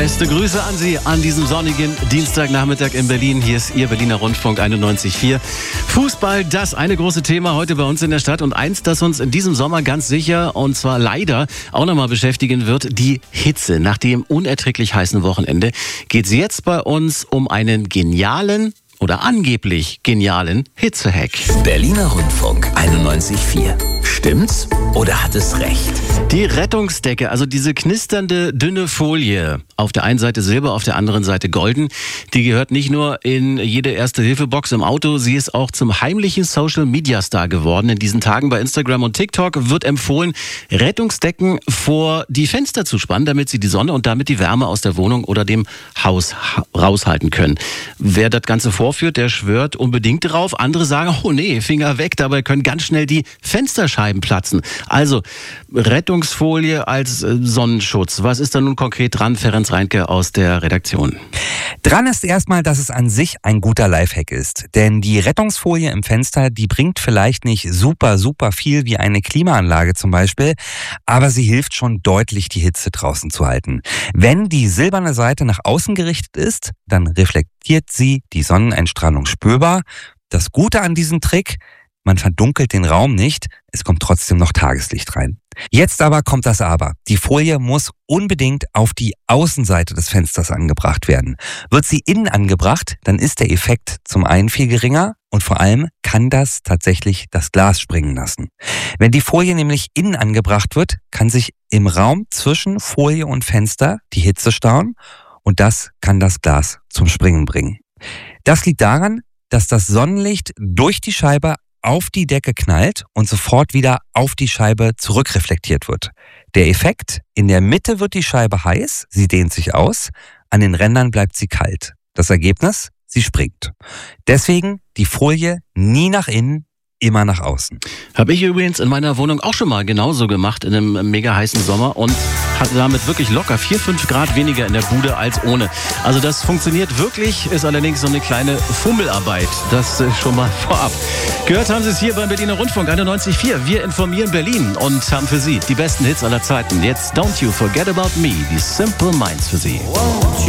Beste Grüße an Sie an diesem sonnigen Dienstagnachmittag in Berlin. Hier ist Ihr Berliner Rundfunk 91.4. Fußball, das eine große Thema heute bei uns in der Stadt und eins, das uns in diesem Sommer ganz sicher und zwar leider auch nochmal beschäftigen wird, die Hitze. Nach dem unerträglich heißen Wochenende geht es jetzt bei uns um einen genialen oder angeblich genialen Hitzehack. Berliner Rundfunk 91.4. Stimmt's oder hat es recht? Die Rettungsdecke, also diese knisternde, dünne Folie, auf der einen Seite silber, auf der anderen Seite golden, die gehört nicht nur in jede Erste-Hilfe-Box im Auto, sie ist auch zum heimlichen Social-Media-Star geworden. In diesen Tagen bei Instagram und TikTok wird empfohlen, Rettungsdecken vor die Fenster zu spannen, damit sie die Sonne und damit die Wärme aus der Wohnung oder dem Haus raushalten können. Wer das Ganze vorführt, der schwört unbedingt drauf. Andere sagen, oh nee, Finger weg, dabei können ganz schnell die Fensterscheiben platzen. Also Rettungsfolie als Sonnenschutz. Was ist da nun konkret dran? Ferenc Reinke aus der Redaktion. Dran ist erstmal, dass es an sich ein guter Lifehack ist. Denn die Rettungsfolie im Fenster, die bringt vielleicht nicht super viel wie eine Klimaanlage zum Beispiel, aber sie hilft schon deutlich, die Hitze draußen zu halten. Wenn die silberne Seite nach außen gerichtet ist, dann reflektiert sie die Sonneneinstrahlung spürbar. Das Gute an diesem Trick: man verdunkelt den Raum nicht, es kommt trotzdem noch Tageslicht rein. Jetzt aber kommt das Aber. Die Folie muss unbedingt auf die Außenseite des Fensters angebracht werden. Wird sie innen angebracht, dann ist der Effekt zum einen viel geringer und vor allem kann das tatsächlich das Glas springen lassen. Wenn die Folie nämlich innen angebracht wird, kann sich im Raum zwischen Folie und Fenster die Hitze stauen und das kann das Glas zum Springen bringen. Das liegt daran, dass das Sonnenlicht durch die Scheibe auf die Decke knallt und sofort wieder auf die Scheibe zurückreflektiert wird. Der Effekt: in der Mitte wird die Scheibe heiß, sie dehnt sich aus, an den Rändern bleibt sie kalt. Das Ergebnis: sie springt. Deswegen die Folie nie nach innen, immer nach außen. Habe ich übrigens in meiner Wohnung auch schon mal genauso gemacht in einem mega heißen Sommer und hatte damit wirklich locker 4-5 Grad weniger in der Bude als ohne. Also das funktioniert wirklich, ist allerdings so eine kleine Fummelarbeit. Das schon mal vorab. Gehört haben Sie es hier beim Berliner Rundfunk 91.4. Wir informieren Berlin und haben für Sie die besten Hits aller Zeiten. Jetzt Don't You Forget About Me, die Simple Minds für Sie.